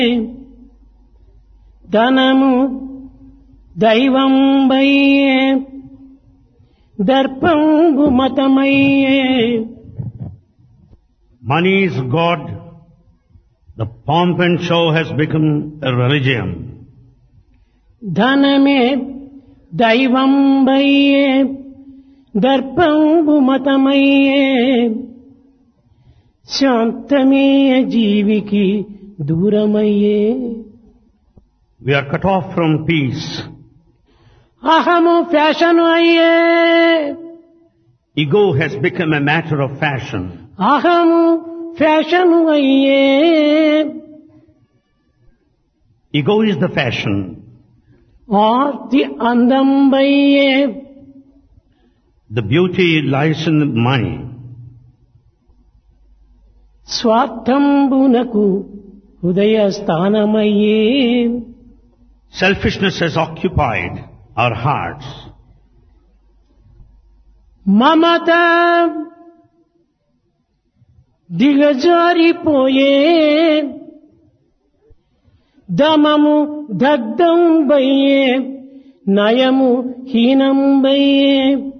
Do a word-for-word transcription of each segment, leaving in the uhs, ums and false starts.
ధనము దైవంబయ్యే దర్పంబు మతమయ్యే. Money is God. The pomp and show has become a religion. ధనమే దైవంబయ్యే దర్పంబు మతమయ్యే శాంతమే జీవికి దూరమయ్యే. We are cut off from peace. అహము fashion అయ్యే. Ego has become a matter of fashion. అహము fashion అయ్యే. Ego is the fashion. Aarti అందంబయ్యే. The beauty lies in the money. స్వార్థంబునకు హృదయ స్థానమయ్యే. Selfishness has occupied our hearts. Mamata దిగజారిపోయే. దమము దగ్ధంబయ్యే నయము హీనంబయ్యే.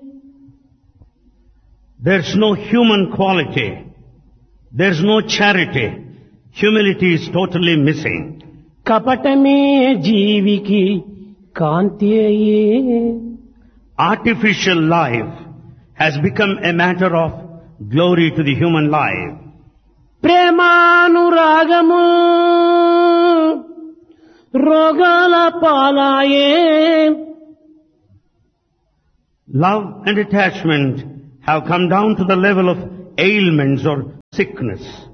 There's no human quality. There's no charity. Humility is totally missing. కపటమే జీవికి కాంతి అయ్యే. Artificial life has become a matter of glory to the human life. ప్రేమానురాగము రోగాల పాలాయే. Love and attachment have come down to the level of ailments or sickness.